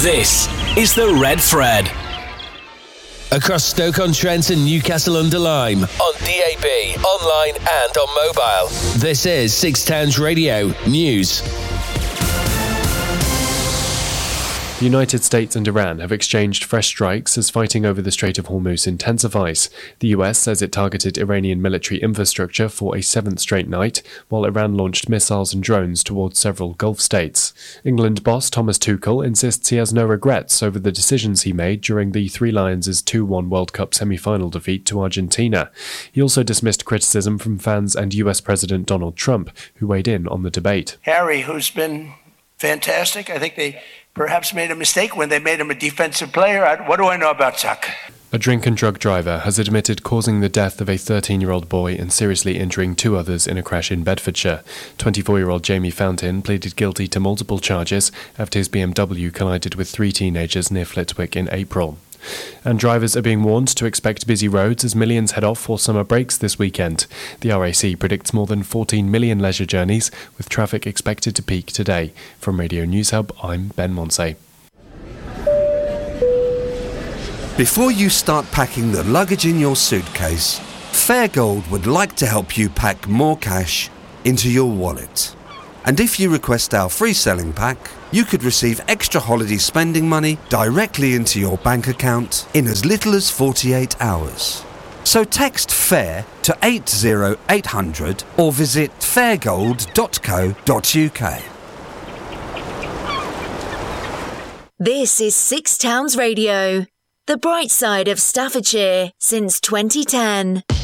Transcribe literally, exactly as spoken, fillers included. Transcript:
This is the Red Thread. Across Stoke-on-Trent and Newcastle-under-Lyme, on D A B, online and on mobile. This is Six Towns Radio News. The United States and Iran have exchanged fresh strikes as fighting over the Strait of Hormuz intensifies. The U S says it targeted Iranian military infrastructure for a seventh straight night, while Iran launched missiles and drones towards several Gulf states. England boss Thomas Tuchel insists he has no regrets over the decisions he made during the Three Lions' two one World Cup semi-final defeat to Argentina. He also dismissed criticism from fans and U S President Donald Trump, who weighed in on the debate. Harry, who's been fantastic, I think they perhaps made a mistake when they made him a defensive player. I, what do I know about soccer? A drink and drug driver has admitted causing the death of a thirteen-year-old boy and seriously injuring two others in a crash in Bedfordshire. twenty-four-year-old Jamie Fountain pleaded guilty to multiple charges after his B M W collided with three teenagers near Flitwick in April. And drivers are being warned to expect busy roads as millions head off for summer breaks this weekend. The R A C predicts more than fourteen million leisure journeys, with traffic expected to peak today. From Radio News Hub, I'm Ben Monsey. Before you start packing the luggage in your suitcase, Fairgold would like to help you pack more cash into your wallet. And if you request our free selling pack, you could receive extra holiday spending money directly into your bank account in as little as forty-eight hours. So text FAIR to eight zero eight hundred or visit fairgold dot co dot uk. This is Six Towns Radio, the bright side of Staffordshire since twenty ten.